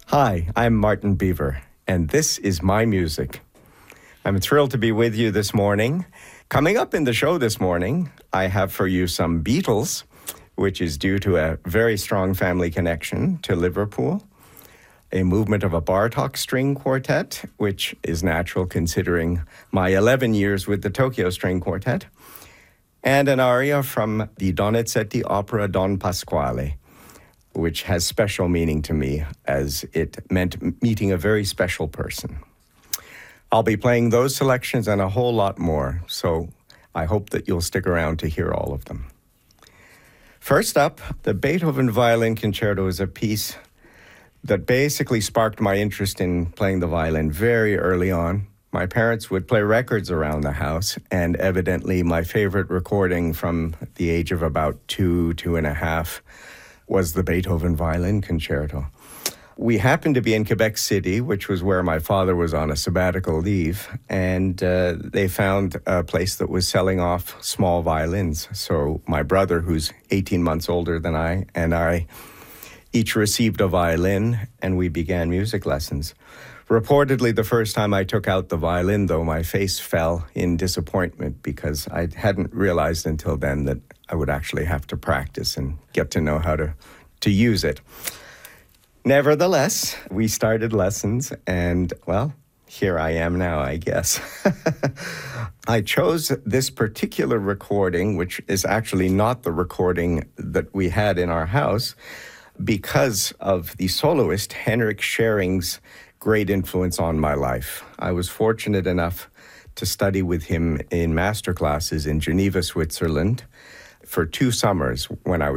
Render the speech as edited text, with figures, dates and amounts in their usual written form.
Hi, I'm Martin Beaver, and this is my music. I'm thrilled to be with you this morning. Coming up in the show this morning, I have for you some Beatles, which is due to a very strong family connection to Liverpool, a movement of a Bartók string quartet, which is natural considering my 11 years with the Tokyo String Quartet, and an aria from the Donizetti opera Don Pasquale, which has special meaning to me as it meant meeting a very special person. I'll be playing those selections and a whole lot more, so I hope that you'll stick around to hear all of them. First up, the Beethoven Violin Concerto is a piece that basically sparked my interest in playing the violin very early on. My parents would play records around the house, and evidently my favorite recording from the age of about 2.5 was the Beethoven Violin Concerto. We happened to be in Quebec City, which was where my father was on a sabbatical leave, and they found a place that was selling off small violins. So my brother, who's 18 months older than I, and I each received a violin, and we began music lessons. Reportedly, the first time I took out the violin, though, my face fell in disappointment because I hadn't realized until then that I would actually have to practice and get to know how to use it. Nevertheless, we started lessons, and, well, here I am now, I guess. I chose this particular recording, which is actually not the recording that we had in our house, because of the soloist Henrik Schering's great influence on my life. I was fortunate enough to study with him in master classes in Geneva, Switzerland, for 2 summers when I was